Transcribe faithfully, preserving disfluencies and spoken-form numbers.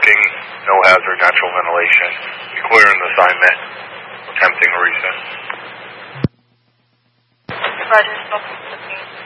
attempting no hazard natural ventilation. Be clear in the assignment. Attempting a reset. Roger,